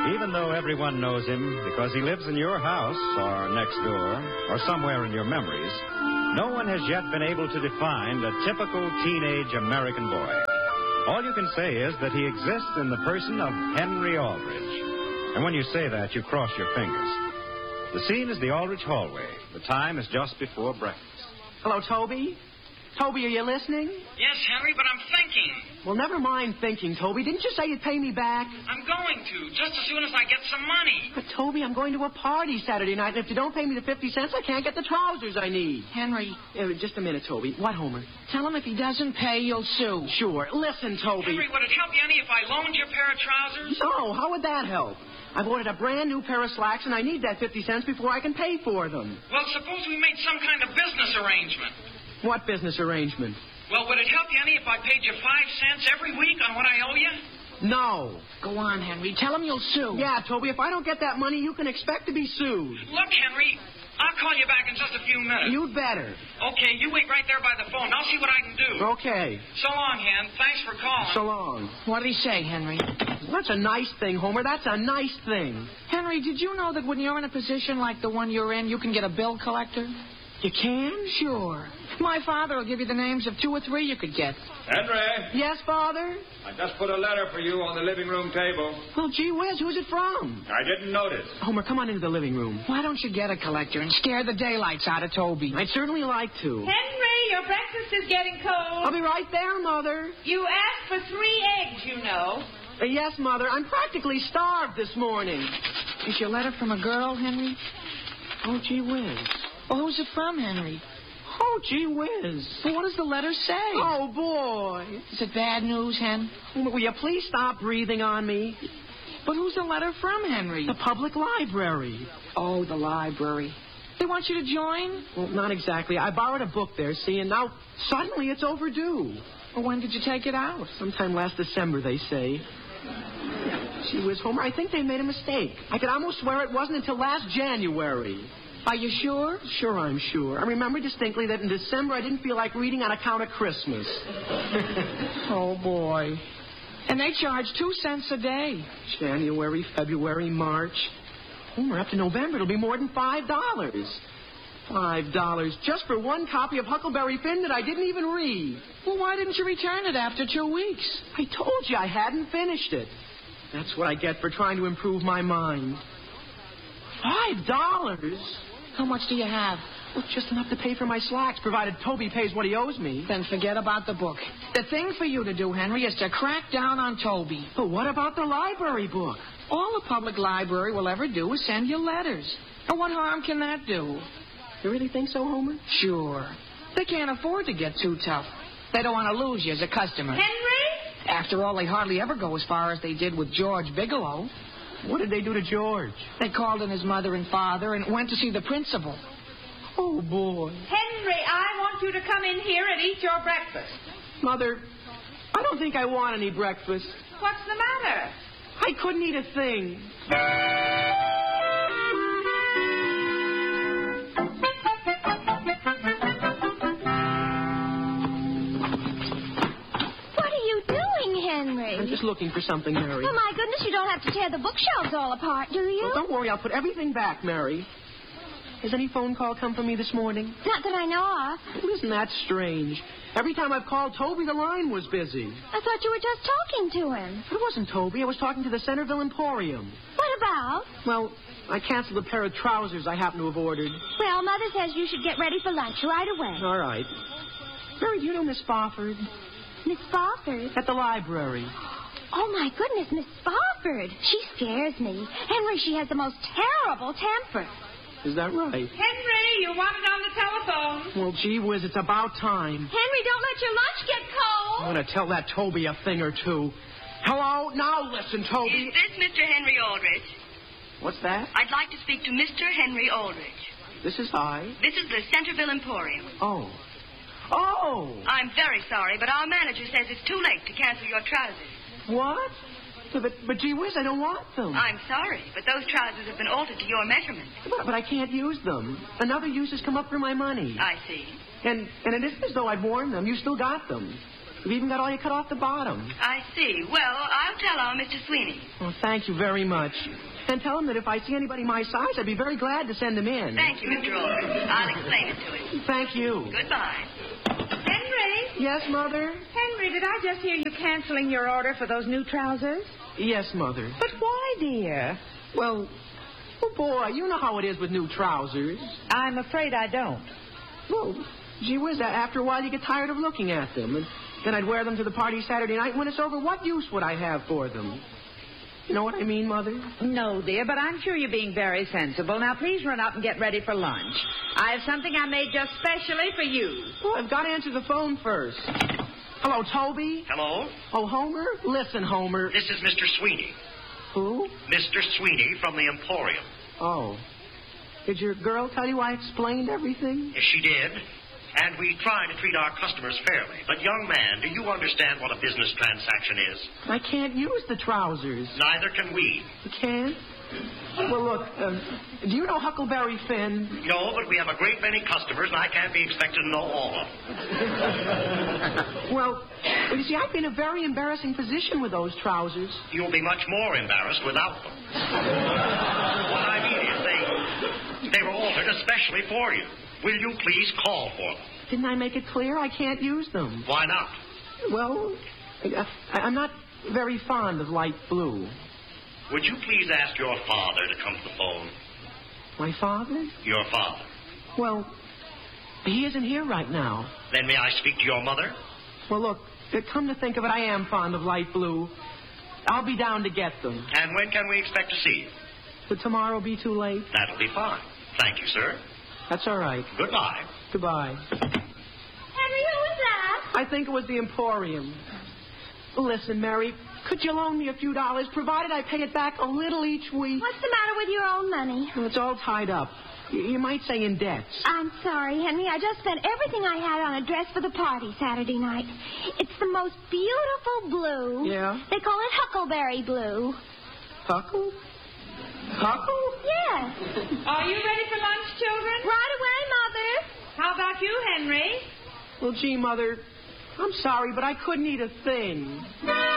Even though everyone knows him because he lives in your house or next door or somewhere in your memories, no one has yet been able to define the typical teenage American boy. All you can say is that he exists in the person of Henry Aldrich. And when you say that, you cross your fingers. The scene is the Aldrich hallway. The time is just before breakfast. Hello, Toby? Toby, are you listening? Yes, Henry, but I'm thinking. Well, never mind thinking, Toby. Didn't you say you'd pay me back? I'm going to, just as soon as I get some money. But, Toby, I'm going to a party Saturday night, and if you don't pay me the 50 cents, I can't get the trousers I need. Henry. Just a minute, Toby. What, Homer? Tell him if he doesn't pay, you'll sue. Sure. Listen, Toby. Henry, would it help you any if I loaned you a pair of trousers? No, how would that help? I've ordered a brand new pair of slacks, and I need that 50 cents before I can pay for them. Well, suppose we made some kind of business arrangement. What business arrangement? Well, would it help you any if I paid you 5 cents every week on what I owe you? No. Go on, Henry. Tell him you'll sue. Yeah, Toby, if I don't get that money, you can expect to be sued. Look, Henry, I'll call you back in just a few minutes. You'd better. Okay, you wait right there by the phone. I'll see what I can do. Okay. So long, Hen. Thanks for calling. So long. What did he say, Henry? That's a nice thing, Homer. That's a nice thing. Henry, did you know that when you're in a position like the one you're in, you can get a bill collector? You can? Sure. My father will give you the names of 2 or 3 you could get. Henry! Yes, Father? I just put a letter for you on the living room table. Well, gee whiz, who's it from? I didn't notice. Homer, come on into the living room. Why don't you get a collector and scare the daylights out of Toby? I'd certainly like to. Henry, your breakfast is getting cold. I'll be right there, Mother. You asked for 3 eggs, you know. Yes, Mother. I'm practically starved this morning. Is your letter from a girl, Henry? Oh, gee whiz. Well, who's it from, Henry? Oh, gee whiz. Well, what does the letter say? Oh, boy. Is it bad news, Hen? Will you please stop breathing on me? But who's the letter from, Henry? The public library. Oh, the library. They want you to join? Well, not exactly. I borrowed a book there, see, and now suddenly it's overdue. Well, when did you take it out? Sometime last December, they say. Gee whiz, Homer, I think they made a mistake. I could almost swear it wasn't until last January. Are you sure? Sure, I'm sure. I remember distinctly that in December I didn't feel like reading on account of Christmas. Oh, boy. And they charge 2 cents a day. January, February, March. Homer, up to November, it'll be more than $5. $5 just for one copy of Huckleberry Finn that I didn't even read. Well, why didn't you return it after 2 weeks? I told you I hadn't finished it. That's what I get for trying to improve my mind. $5? How much do you have? Well, just enough to pay for my slacks, provided Toby pays what he owes me. Then forget about the book. The thing for you to do, Henry, is to crack down on Toby. But what about the library book? All the public library will ever do is send you letters. And what harm can that do? You really think so, Homer? Sure. They can't afford to get too tough. They don't want to lose you as a customer. Henry? After all, they hardly ever go as far as they did with George Bigelow. What did they do to George? They called in his mother and father and went to see the principal. Oh, boy. Henry, I want you to come in here and eat your breakfast. Mother, I don't think I want any breakfast. What's the matter? I couldn't eat a thing. Henry. I'm just looking for something, Mary. Oh, my goodness, you don't have to tear the bookshelves all apart, do you? Well, don't worry, I'll put everything back, Mary. Has any phone call come from me this morning? Not that I know of. Well, isn't that strange? Every time I've called Toby, the line was busy. I thought you were just talking to him. It wasn't Toby. I was talking to the Centerville Emporium. What about? Well, I canceled a pair of trousers I happen to have ordered. Well, Mother says you should get ready for lunch right away. All right. Mary, do you know Miss Spofford? Miss Spofford? At the library. Oh, my goodness, Miss Spofford. She scares me. Henry, she has the most terrible temper. Is that right? Henry, you wanted on the telephone. Well, gee whiz, it's about time. Henry, don't let your lunch get cold. I'm going to tell that Toby a thing or two. Hello? Now listen, Toby. Is this Mr. Henry Aldrich? What's that? I'd like to speak to Mr. Henry Aldrich. This is I. This is the Centerville Emporium. Oh. Oh! I'm very sorry, but our manager says it's too late to cancel your trousers. What? But gee whiz, I don't want them. I'm sorry, but those trousers have been altered to your measurement. But I can't use them. Another use has come up for my money. I see. And it isn't as though I'd worn them. You still got them. You've even got all you cut off the bottom. I see. Well, I'll tell on Mr. Sweeney. Well, thank you very much. And tell him that if I see anybody my size, I'd be very glad to send them in. Thank you, Mr. Aldrich. I'll explain it to him. Thank you. Goodbye. Henry? Yes, Mother? Henry, did I just hear you canceling your order for those new trousers? Yes, Mother. But why, dear? Well, boy, you know how it is with new trousers. I'm afraid I don't. Well, gee whiz, after a while you get tired of looking at them. And then I'd wear them to the party Saturday night. When it's over, what use would I have for them? You know what I mean, Mother? No, dear, but I'm sure you're being very sensible. Now, please run up and get ready for lunch. I have something I made just specially for you. Well, I've got to answer the phone first. Hello, Toby? Hello? Oh, Homer? Listen, Homer. This is Mr. Sweeney. Who? Mr. Sweeney from the Emporium. Oh. Did your girl tell you I explained everything? Yes, she did. And we try to treat our customers fairly. But, young man, do you understand what a business transaction is? I can't use the trousers. Neither can we. You can't? Well, look, do you know Huckleberry Finn? No, but we have a great many customers, and I can't be expected to know all of them. Well, you see, I'd be in a very embarrassing position with those trousers. You'll be much more embarrassed without them. What I mean is they were altered especially for you. Will you please call for them? Didn't I make it clear I can't use them? Why not? Well, I'm not very fond of light blue. Would you please ask your father to come to the phone? My father? Your father. Well, he isn't here right now. Then may I speak to your mother? Well, look, come to think of it, I am fond of light blue. I'll be down to get them. And when can we expect to see you? Would tomorrow be too late? That'll be fine. Thank you, sir. That's all right. Goodbye. Goodbye. Henry, who was that? I think it was the Emporium. Listen, Mary, could you loan me a few dollars, provided I pay it back a little each week? What's the matter with your own money? Well, it's all tied up. You might say in debts. I'm sorry, Henry. I just spent everything I had on a dress for the party Saturday night. It's the most beautiful blue. Yeah? They call it Huckleberry blue. Huckle? Huckle? Yes. Are you ready for lunch, children? Right away, Mother. How about you, Henry? Well, gee, Mother, I'm sorry, but I couldn't eat a thing.